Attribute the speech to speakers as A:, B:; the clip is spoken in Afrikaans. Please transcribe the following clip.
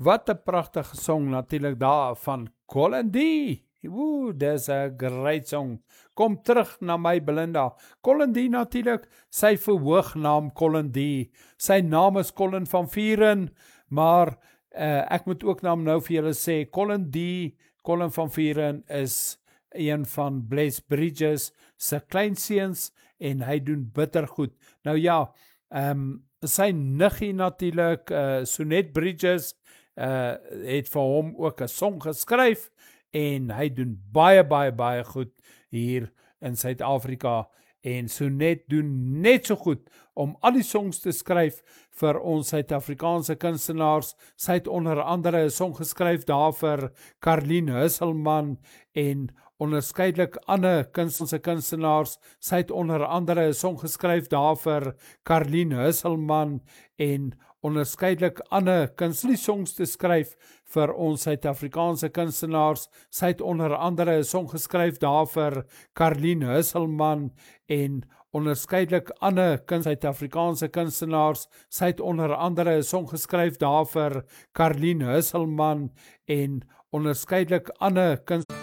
A: Wat 'n pragtige song natuurlik daar van Colin D. Woe, dis 'n great song. Kom terug na my Belinda. Colin D natuurlik, sy verhoognaam Colin D. Sy naam is Colin van Vuren, maar ek moet ook nou vir julle sê, Colin D, Colin van Vuren is een van Bless Bridges se kleinseuns en hy doen bitter goed. Nou ja, sy niggie natuurlik, Sonet Bridges, het vir hom ook 'n song geskryf en hy doen baie goed hier in Suid-Afrika en Sonet doen net so goed om al die songs te skryf vir ons Suid-Afrikaanse kunstenaars. Sy het onder andere 'n song geskryf daar vir Karlien Husselman en onderskeidelik ander kunstenaars. Sy het onder andere 'n song geskryf daar vir Karlien Husselman en onderskeidelik ander songs te skryf vir ons Suid-Afrikaanse kunstenaars. Sy het onder andere 'n song geskryf daar vir Karlien Husselman en onderskeidelik ander Suid-Afrikaanse kunstenaars. Sy het onder andere 'n song geskryf daar vir Karlien Husselman en onderskeidelik ander